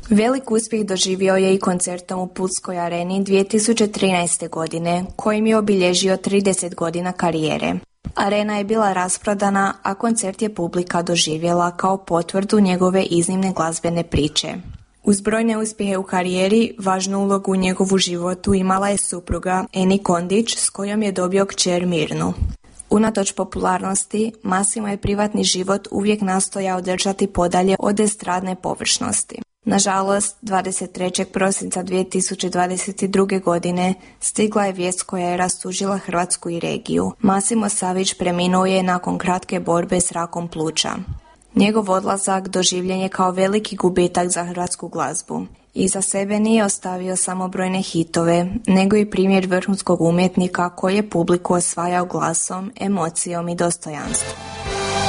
Velik uspjeh doživio je i koncertom u Pulskoj areni 2013. godine, kojim je obilježio 30 godina karijere. Arena je bila rasprodana, a koncert je publika doživjela kao potvrdu njegove iznimne glazbene priče. Uz brojne uspjehe u karijeri, važnu ulogu u njegovu životu imala je supruga Eni Kondić, s kojom je dobio kćer Mirnu. Unatoč popularnosti, Massimo je privatni život uvijek nastojao držati podalje od estradne površnosti. Nažalost, 23. prosinca 2022. godine stigla je vijest koja je rastužila Hrvatsku i regiju. Massimo Savić preminuo je nakon kratke borbe s rakom pluća. Njegov odlazak doživljen je kao veliki gubitak za hrvatsku glazbu. Iza sebe nije ostavio samo brojne hitove, nego i primjer vrhunskog umjetnika koji je publiku osvajao glasom, emocijom i dostojanstvom.